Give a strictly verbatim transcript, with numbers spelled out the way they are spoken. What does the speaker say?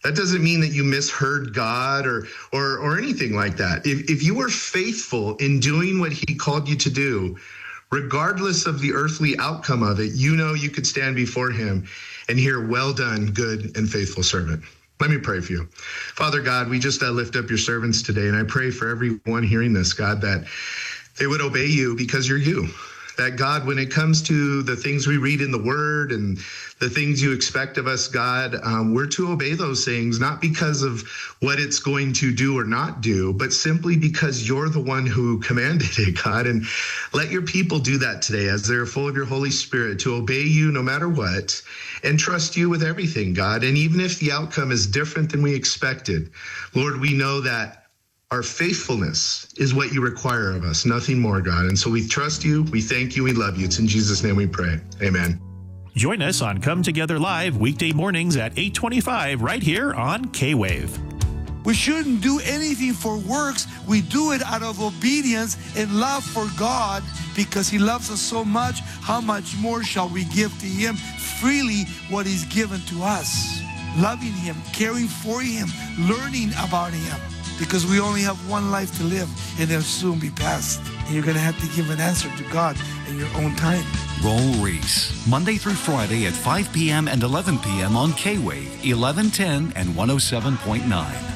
That doesn't mean that you misheard God or or or anything like that. If if you were faithful in doing what he called you to do, regardless of the earthly outcome of it, you know you could stand before him and hear, well done, good and faithful servant. Let me pray for you. Father God, we just uh, lift up your servants today, and I pray for everyone hearing this, God, that they would obey you because you're you. That, God, when it comes to the things we read in the Word and the things you expect of us, God, um, we're to obey those things, not because of what it's going to do or not do, but simply because you're the one who commanded it, God. And let your people do that today as they're full of your Holy Spirit, to obey you no matter what and trust you with everything, God. And even if the outcome is different than we expected, Lord, we know that our faithfulness is what you require of us, nothing more, God. And so we trust you, we thank you, we love you. It's in Jesus' name we pray. Amen. Join us on Come Together Live weekday mornings at eight twenty-five right here on K-Wave. We shouldn't do anything for works. We do it out of obedience and love for God, because he loves us so much. How much more shall we give to him freely what he's given to us? Loving him, caring for him, learning about him. Because we only have one life to live, and it'll soon be past. And you're going to have to give an answer to God in your own time. Roll Reese, Monday through Friday at five p.m. and eleven p.m. on K-Wave, eleven ten and one oh seven point nine.